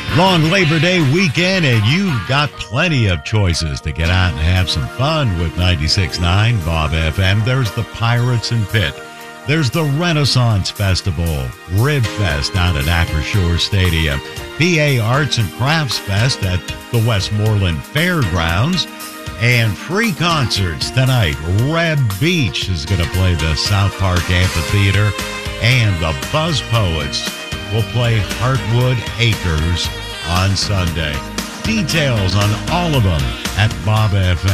Long Labor Day weekend, and you've got plenty of choices to get out and have some fun with 96.9 Bob FM. There's the Pirates and Pit. There's the Renaissance Festival, Rib Fest down at Acrisure Stadium, PA Arts and Crafts Fest at the Westmoreland Fairgrounds, and free concerts tonight. Reb Beach is going to play the South Park Amphitheater, and the Buzz Poets will play Heartwood Acres on Sunday. Details on all of them at Bob FM.